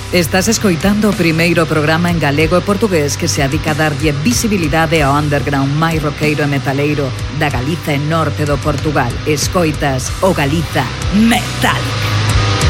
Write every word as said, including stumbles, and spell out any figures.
Estás escoitando o primeiro programa en galego e portugués que se adica a darlle visibilidade ao underground máis roqueiro e metaleiro da Galiza e norte do Portugal. Escoitas o Galiza Metálica.